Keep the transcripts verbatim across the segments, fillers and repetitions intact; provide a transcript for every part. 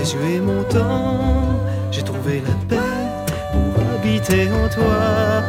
Jésus est mon temps, j'ai trouvé la paix pour habiter en toi.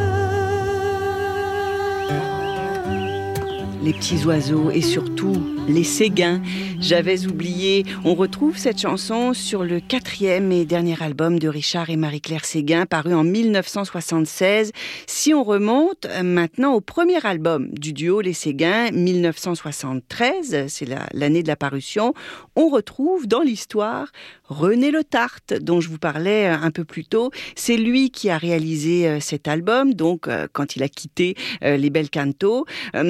Les petits oiseaux et surtout les Séguins. J'avais oublié. On retrouve cette chanson sur le quatrième et dernier album de Richard et Marie-Claire Séguin, paru en mille neuf cent soixante-seize. Si on remonte maintenant au premier album du duo Les Séguins, mille neuf cent soixante-treize, c'est la, l'année de la parution, on retrouve dans l'histoire René Letarte, dont je vous parlais un peu plus tôt. C'est lui qui a réalisé cet album, donc quand il a quitté les Bel Canto.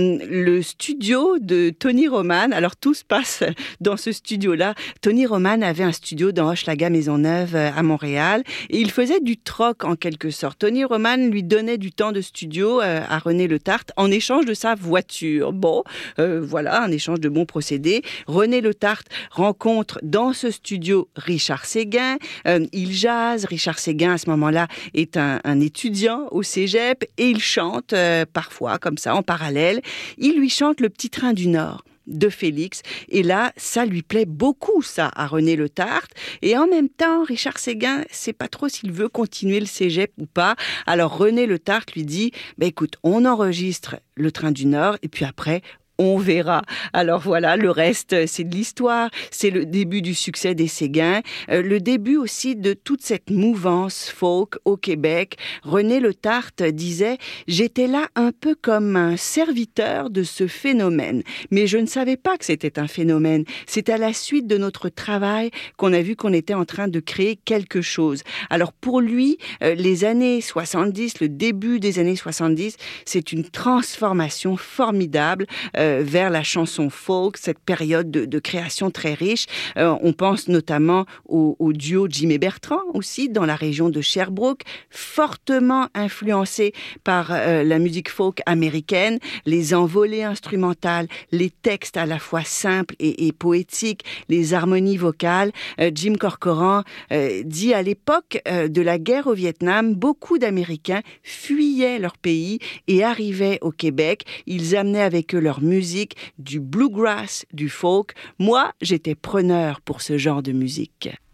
Le studio de Tony Roman, alors tout se passe dans ce studio-là. Tony Roman avait un studio dans Hochelaga Maisonneuve à Montréal et il faisait du troc en quelque sorte. Tony Roman lui donnait du temps de studio à René Letarte en échange de sa voiture. Bon, euh, voilà, un échange de bons procédés. René Letarte rencontre dans ce studio Richard Séguin. Euh, il jase. Richard Séguin, à ce moment-là, est un, un étudiant au cégep et il chante euh, parfois, comme ça, en parallèle. Il lui chante Le Petit Train du Nord de Félix. Et là, ça lui plaît beaucoup, ça, à René Letarte. Et en même temps, Richard Séguin, sait pas trop s'il veut continuer le cégep ou pas. Alors René Letarte lui dit, bah, écoute, on enregistre Le Train du Nord et puis après, on verra. Alors voilà, le reste, c'est de l'histoire. C'est le début du succès des Séguins, euh, le début aussi de toute cette mouvance folk au Québec. René Letarte disait « J'étais là un peu comme un serviteur de ce phénomène. Mais je ne savais pas que c'était un phénomène. C'est à la suite de notre travail qu'on a vu qu'on était en train de créer quelque chose. » Alors pour lui, euh, les années soixante-dix, le début des années soixante-dix, c'est une transformation formidable euh, vers la chanson folk, cette période de, de création très riche. Euh, on pense notamment au, au duo Jim et Bertrand aussi, dans la région de Sherbrooke, fortement influencé par euh, la musique folk américaine, les envolées instrumentales, les textes à la fois simples et, et poétiques, les harmonies vocales. Euh, Jim Corcoran euh, dit à l'époque euh, de la guerre au Vietnam, beaucoup d'Américains fuyaient leur pays et arrivaient au Québec. Ils amenaient avec eux leur musique, du bluegrass, du folk. Moi, j'étais preneur pour ce genre de musique.